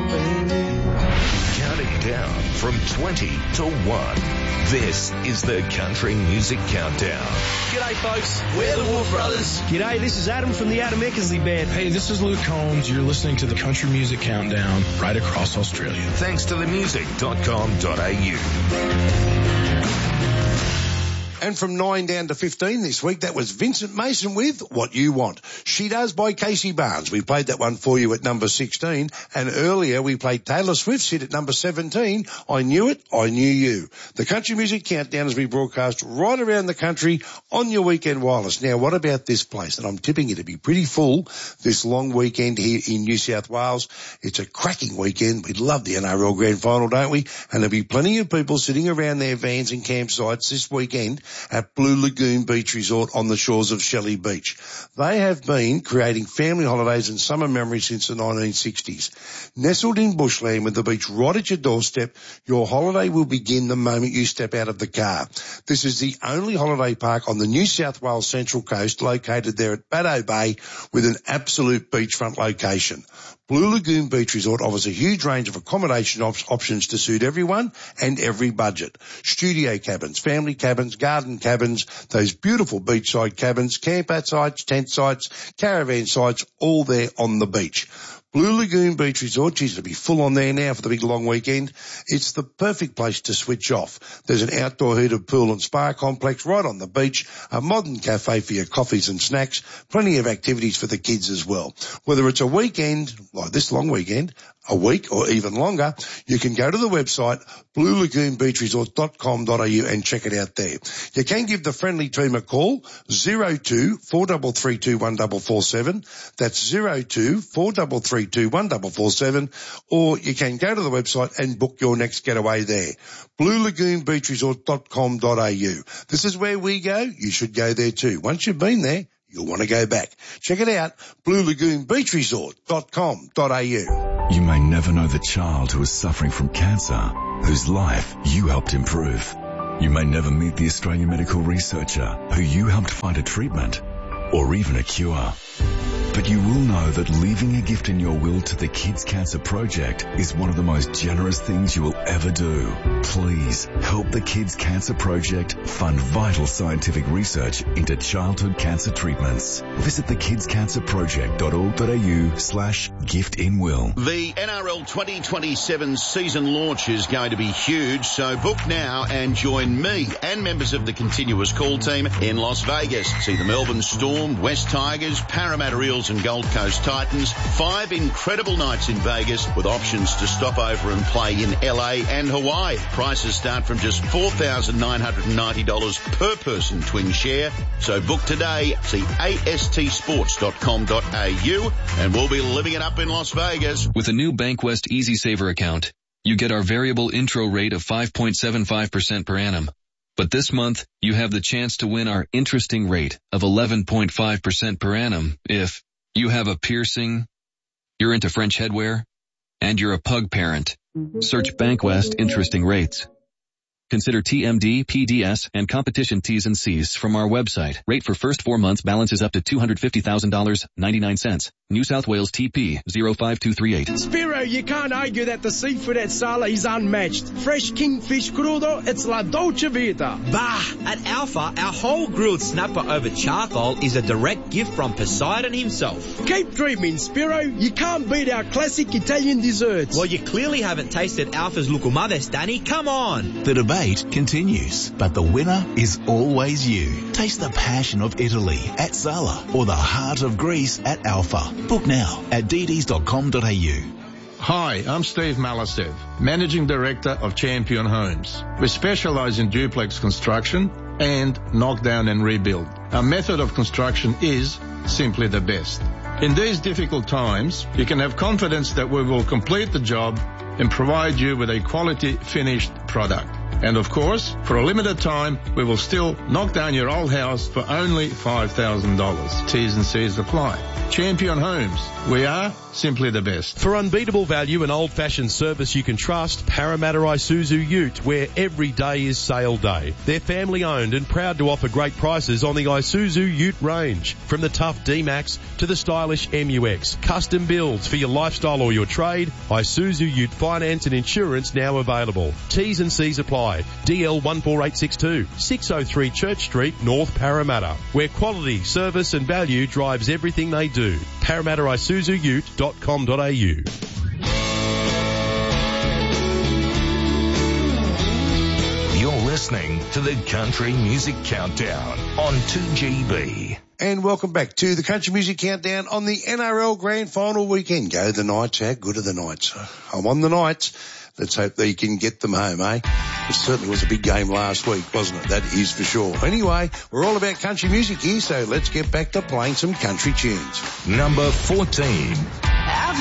baby. Counting down from 20 to 1. This is the Country Music Countdown. G'day folks, we're the Wolf Brothers. G'day, this is Adam from the Adam Eckersley Band. Hey, this is Luke Combs. You're listening to the Country Music Countdown right across Australia. Thanks to themusic.com.au. And from 9 down to 15 this week, that was Vincent Mason with What You Want. She Does by Casey Barnes. We played that one for you at number 16. And earlier we played Taylor Swift's hit at number 17, I Knew It, I Knew You. The Country Music Countdown is we broadcast right around the country on your weekend wireless. Now, what about this place? And I'm tipping it to be pretty full this long weekend here in New South Wales. It's a cracking weekend. We love the NRL Grand Final, don't we? And there'll be plenty of people sitting around their vans and campsites this weekend at Blue Lagoon Beach Resort on the shores of Shelley Beach. They have been creating family holidays and summer memories since the 1960s. Nestled in bushland with the beach right at your doorstep, your holiday will begin the moment you step out of the car. This is the only holiday park on the New South Wales Central Coast located there at Baddo Bay with an absolute beachfront location. Blue Lagoon Beach Resort offers a huge range of accommodation options to suit everyone and every budget. Studio cabins, family cabins, garden cabins, those beautiful beachside cabins, camp-out sites, tent sites, caravan sites, all there on the beach. Blue Lagoon Beach Resort, geez, it'll be full on there now for the big long weekend. It's the perfect place to switch off. There's an outdoor heated pool and spa complex right on the beach, a modern cafe for your coffees and snacks, plenty of activities for the kids as well. Whether it's a weekend, like this long weekend, a week or even longer, you can go to the website bluelagoonbeachresort.com.au and check it out there. You can give the friendly team a call, 02 4332 1447. That's 02 4332 1447. Or you can go to the website and book your next getaway there. bluelagoonbeachresort.com.au. This is where we go. You should go there too. Once you've been there, you'll want to go back. Check it out, bluelagoonbeachresort.com.au. You may never know the child who is suffering from cancer, whose life you helped improve. You may never meet the Australian medical researcher who you helped find a treatment or even a cure. But you will know that leaving a gift in your will to the Kids Cancer Project is one of the most generous things you will ever do. Please help the Kids Cancer Project fund vital scientific research into childhood cancer treatments. Visit thekidscancerproject.org.au/giftinwill. The NRL 2027 season launch is going to be huge, so book now and join me and members of the continuous call team in Las Vegas. See the Melbourne Storm, West Tigers, Parramatta Eels and Gold Coast Titans. 5 incredible nights in Vegas with options to stop over and play in LA and Hawaii. Prices start from just $4,990 per person twin share. So book today. See astsports.com.au and we'll be living it up in Las Vegas. With a new Bankwest Easy Saver account, you get our variable intro rate of 5.75% per annum. But this month, you have the chance to win our interesting rate of 11.5% per annum if you have a piercing, you're into French headwear, and you're a pug parent. Search Bankwest Interesting Rates. Consider TMD, PDS, and competition T's and C's from our website. Rate for first 4 months balances up to $250,000, 99 cents. New South Wales TP 05238. Spiro, you can't argue that the seafood at Sala is unmatched. Fresh kingfish crudo, it's la dolce vita. Bah! At Alpha, our whole grilled snapper over charcoal is a direct gift from Poseidon himself. Keep dreaming, Spiro. You can't beat our classic Italian desserts. Well, you clearly haven't tasted Alpha's Lucumades, Danny. Come on! The debate continues, but the winner is always you. Taste the passion of Italy at Sala or the heart of Greece at Alpha. Book now at dd's.com.au. Hi, I'm Steve Malasev, Managing Director of Champion Homes. We specialise in duplex construction and knockdown and rebuild. Our method of construction is simply the best. In these difficult times, you can have confidence that we will complete the job and provide you with a quality finished product. And of course, for a limited time, we will still knock down your old house for only $5,000. T's and C's apply. Champion Homes. We are simply the best. For unbeatable value and old-fashioned service you can trust, Parramatta Isuzu Ute, where every day is sale day. They're family-owned and proud to offer great prices on the Isuzu Ute range. From the tough D-Max to the stylish MUX. Custom builds for your lifestyle or your trade. Isuzu Ute finance and insurance now available. T's and C's apply. DL 14862, 603 Church Street, North Parramatta, where quality, service and value drives everything they do. ParramattaIsuzuUte.com.au. You're listening to the Country Music Countdown on 2GB. And welcome back to the Country Music Countdown on the NRL Grand Final weekend. Go the Knights. How good are the Knights? I'm on the Knights. Let's hope they can get them home, eh? It certainly was a big game last week, wasn't it? That is for sure. Anyway, we're all about country music here, so let's get back to playing some country tunes. Number 14.